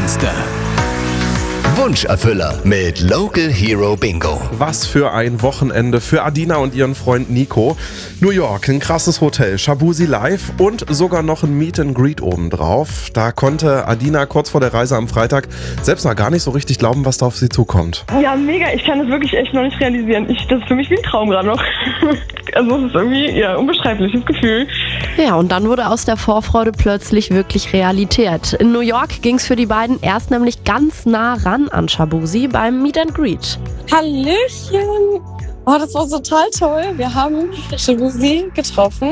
Monster. Wunscherfüller mit Local Hero Bingo. Was für ein Wochenende für Adina und ihren Freund Nico. New York, ein krasses Hotel, Shaboozey Live und sogar noch ein Meet and Greet obendrauf. Da konnte Adina kurz vor der Reise am Freitag selbst noch gar nicht so richtig glauben, was da auf sie zukommt. Ja, mega. Ich kann das wirklich echt noch nicht realisieren. Das ist für mich wie ein Traum gerade noch. Also es ist irgendwie ein unbeschreibliches Gefühl. Ja, und dann wurde aus der Vorfreude plötzlich wirklich Realität. In New York ging es für die beiden erst nämlich ganz nah ran an Shaboozey beim Meet and Greet. Hallöchen! Oh, das war total toll. Wir haben Shaboozey getroffen.